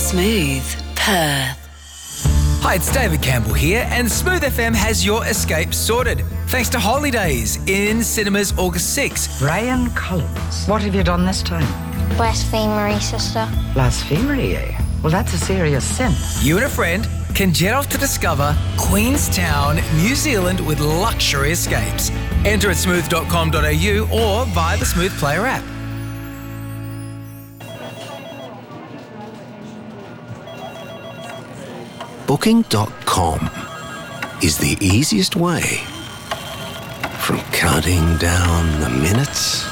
Smooth Perth. Hi, it's David Campbell here, and Smooth FM has your escape sorted. Thanks to Holidays in cinemas August 6. Brian Collins, what have you done this time? Blasphemery, sister. Blasphemy, eh? Well, that's a serious sin. You and a friend can jet off to discover Queenstown, New Zealand with luxury escapes. Enter at smooth.com.au or via the Smooth Player app. Booking.com is the easiest way from counting down the minutes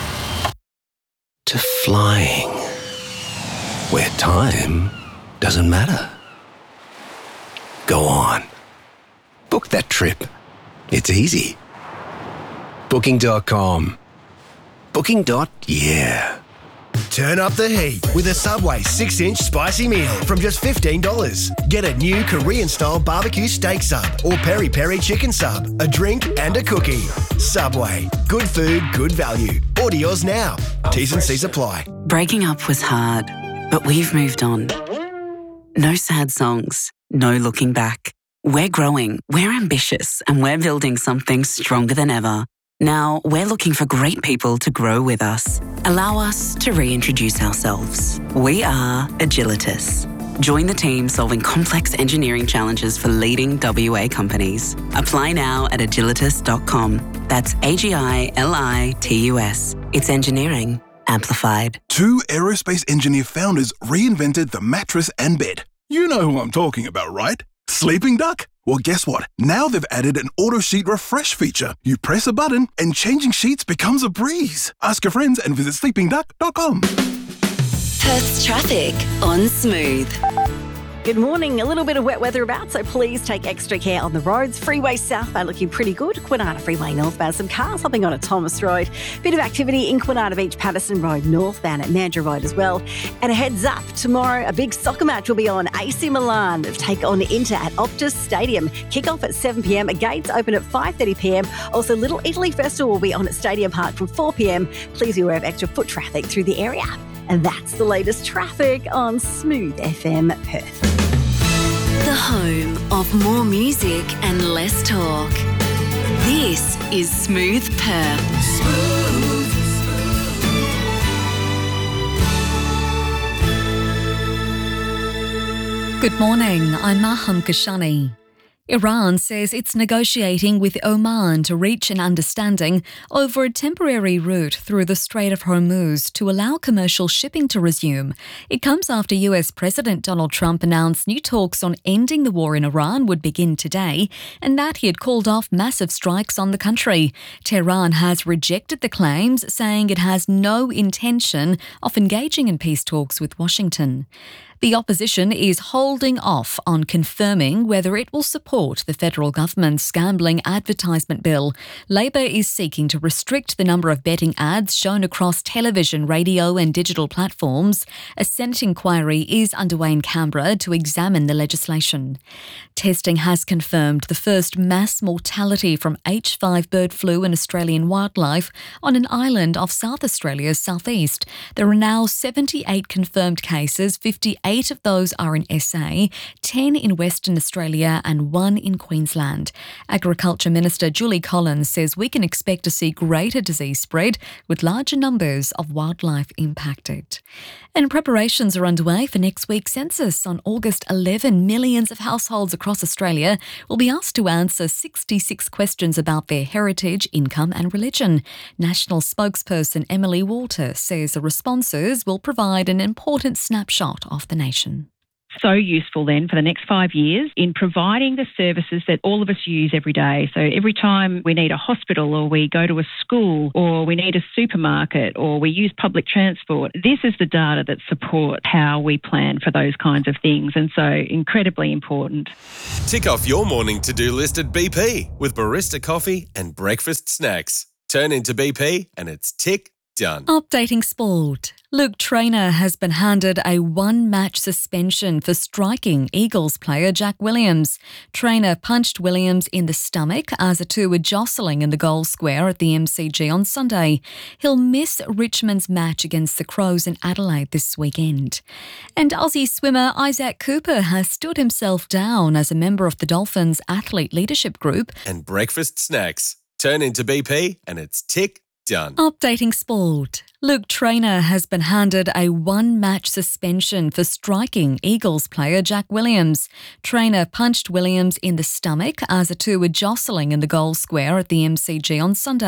to flying where time doesn't matter. Go on. Book that trip. It's easy. Booking.com. Booking.yeah. Turn up the heat with a Subway 6-inch spicy meal from just $15. Get a new Korean-style barbecue steak sub or peri-peri chicken sub, a drink and a cookie. Subway. Good food, good value. Order yours now. T's and C's apply. Breaking up was hard, but we've moved on. No sad songs, no looking back. We're growing, we're ambitious, and we're building something stronger than ever. Now, we're looking for great people to grow with us. Allow us to reintroduce ourselves. We are Agilitas. Join the team solving complex engineering challenges for leading WA companies. Apply now at agilitas.com. That's AGILITUS. It's engineering amplified. Two aerospace engineer founders reinvented the mattress and bed. You know who I'm talking about, right? Sleeping Duck? Well, guess what? Now they've added an auto sheet refresh feature. You press a button and changing sheets becomes a breeze. Ask your friends and visit sleepingduck.com. Perth's traffic on Smooth. Good morning. A little bit of wet weather about, so please take extra care on the roads. Freeway southbound looking pretty good. Kwinana Freeway northbound, some cars hopping on at Thomas Road. Bit of activity in Kwinana Beach, Patterson Road northbound at Mandurah Road as well. And a heads up, tomorrow a big soccer match will be on. AC Milan take on Inter at Optus Stadium. Kick-off at 7pm. Gates open at 5:30pm. Also, Little Italy Festival will be on at Stadium Park from 4pm. Please be aware of extra foot traffic through the area. And that's the latest traffic on Smooth FM Perth. The home of more music and less talk. This is Smooth Perth. Good morning, I'm Maham Kashani. Iran says it's negotiating with Oman to reach an understanding over a temporary route through the Strait of Hormuz to allow commercial shipping to resume. It comes after US President Donald Trump announced new talks on ending the war in Iran would begin today, and that he had called off massive strikes on the country. Tehran has rejected the claims, saying it has no intention of engaging in peace talks with Washington. The opposition is holding off on confirming whether it will support the federal government's gambling advertisement bill. Labor is seeking to restrict the number of betting ads shown across television, radio and digital platforms. A Senate inquiry is underway in Canberra to examine the legislation. Testing has confirmed the first mass mortality from H5 bird flu in Australian wildlife on an island off South Australia's southeast. There are now 78 confirmed cases, 58 of those are in SA, 10 in Western Australia and 1 in Queensland. Agriculture Minister Julie Collins says we can expect to see greater disease spread with larger numbers of wildlife impacted. And preparations are underway for next week's census. On August 11, millions of households across Australia will be asked to answer 66 questions about their heritage, income and religion. National spokesperson Emily Walter says the responses will provide an important snapshot of the nation. So useful then for the next 5 years in providing the services that all of us use every day. So every time we need a hospital or we go to a school or we need a supermarket or we use public transport, this is the data that supports how we plan for those kinds of things, and so incredibly important. Tick off your morning to-do list at BP with barista coffee and breakfast snacks. Turn into BP and it's tick, done. Updating sport. Luke Traynor has been handed a one-match suspension for striking Eagles player Jack Williams. Traynor punched Williams in the stomach as the two were jostling in the goal square at the MCG on Sunday. He'll miss Richmond's match against the Crows in Adelaide this weekend. And Aussie swimmer Isaac Cooper has stood himself down as a member of the Dolphins Athlete Leadership Group. And breakfast snacks. Turn into BP and it's tick done. Updating sport. Luke Traynor has been handed a one-match suspension for striking Eagles player Jack Williams. Traynor punched Williams in the stomach as the two were jostling in the goal square at the MCG on Sunday.